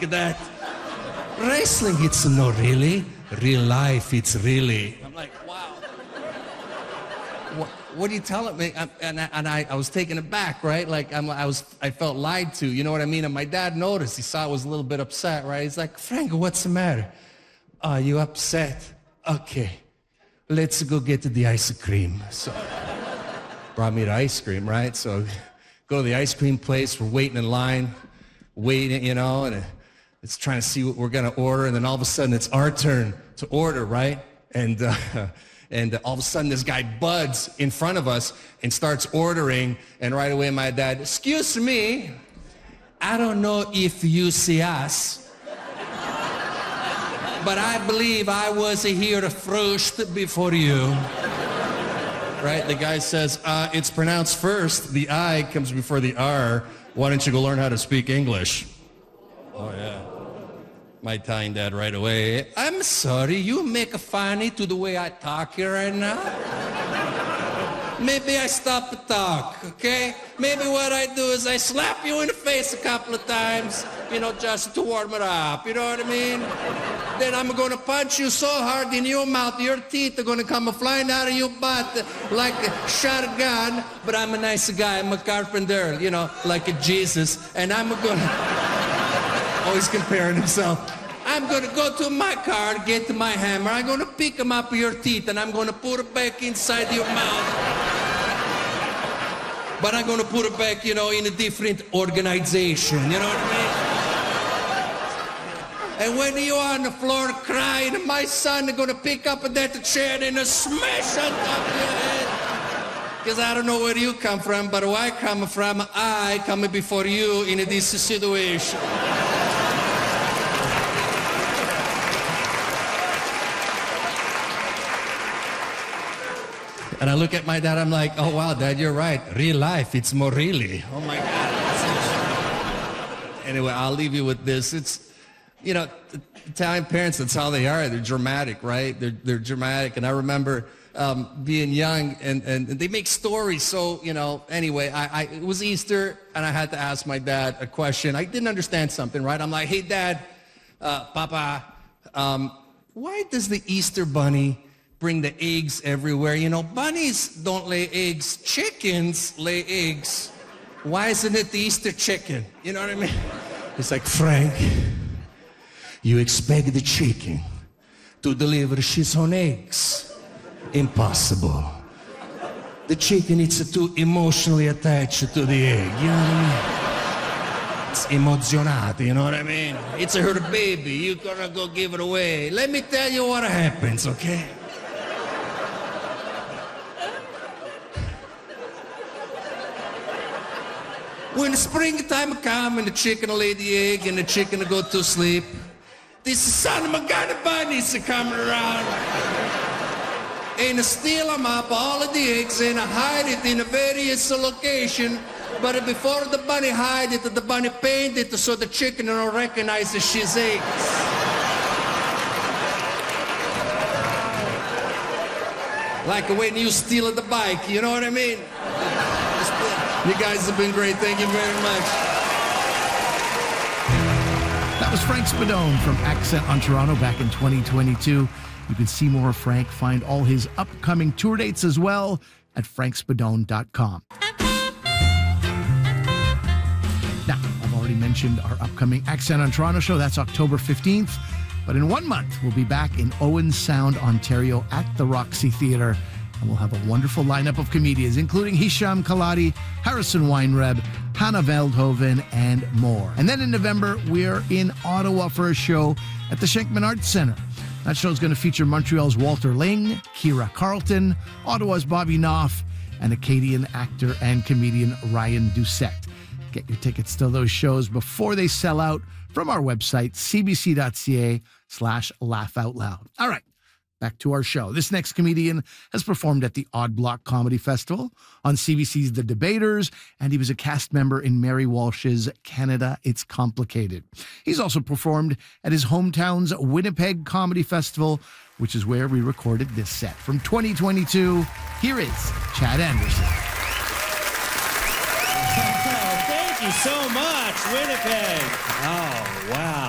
like that. Wrestling, it's not really. Real life, it's really. I'm like, wow. What are you telling me? I was taken aback, right? Like I felt lied to, you know what I mean? And my dad noticed. He saw I was a little bit upset, right? He's like, Frank, what's the matter? Are you upset? Okay, let's go get the ice cream. So brought me the ice cream, right? So go to the ice cream place. We're waiting in line, you know, and it's trying to see what we're gonna order. And then all of a sudden, it's our turn to order, right? And all of a sudden, this guy buds in front of us and starts ordering. And right away, my dad, excuse me, I don't know if you see us, but I believe I was here first before you. Right? The guy says, it's pronounced first. The I comes before the R. Why don't you go learn how to speak English? Oh, yeah. My Italian dad right away. I'm sorry, you make funny to the way I talk here right now? Maybe I stop to talk, okay? Maybe what I do is I slap you in the face a couple of times, you know, just to warm it up, you know what I mean? Then I'm gonna punch you so hard in your mouth, your teeth are gonna come flying out of your butt like a shotgun. But I'm a nice guy, I'm a carpenter, you know, like a Jesus. And I'm gonna... Always comparing himself. I'm gonna go to my car, get my hammer, I'm gonna pick him up your teeth and I'm gonna put it back inside your mouth. But I'm gonna put it back, you know, in a different organization, you know what I mean? And when you're on the floor crying, my son is gonna pick up that chair and smash on top of your head. Because I don't know where you come from, but where I come from, I come before you in this situation. And I look at my dad, I'm like, oh, wow, Dad, you're right. Real life, it's more really. Oh, my God. Anyway, I'll leave you with this. It's, you know, Italian parents, that's how they are. They're dramatic, right? They're dramatic. And I remember being young, and they make stories. So, you know, anyway, it was Easter, and I had to ask my dad a question. I didn't understand something, right? I'm like, hey, Dad, Papa, why does the Easter bunny bring the eggs everywhere? You know, bunnies don't lay eggs. Chickens lay eggs. Why isn't it the Easter chicken? You know what I mean? It's like, Frank, you expect the chicken to deliver his own eggs. Impossible. The chicken is too emotionally attached to the egg. You know what I mean? It's emozionato, you know what I mean? It's her baby. You're gonna go give it away. Let me tell you what happens, okay? When springtime comes and the chicken will lay the egg and the chicken will go to sleep, this son of a gun of bunnies are coming around and steal them up, all of the eggs, and hide it in a various location. But before the bunny hide it, the bunny paint it so the chicken don't recognize she's eggs. Like when you steal the bike, you know what I mean? You guys have been great. Thank you very much. That was Frank Spadone from Accent on Toronto back in 2022. You can see more of Frank, find all his upcoming tour dates as well at frankspadone.com. Now, I've already mentioned our upcoming Accent on Toronto show. That's October 15th. But in 1 month, we'll be back in Owen Sound, Ontario at the Roxy Theatre. And we'll have a wonderful lineup of comedians, including Hisham Kaladi, Harrison Weinreb, Hannah Veldhoven, and more. And then in November, we're in Ottawa for a show at the Shenkman Arts Centre. That show is going to feature Montreal's Walter Ling, Kira Carlton, Ottawa's Bobby Knopf, and Acadian actor and comedian Ryan Doucette. Get your tickets to those shows before they sell out from our website, cbc.ca/laughoutloud. All right. Back to our show. This next comedian has performed at the Odd Block Comedy Festival, on CBC's The Debaters, and he was a cast member in Mary Walsh's Canada, It's Complicated. He's also performed at his hometown's Winnipeg Comedy Festival, which is where we recorded this set. From 2022, here is Chad Anderson. Thank you so much, Winnipeg. Oh, wow.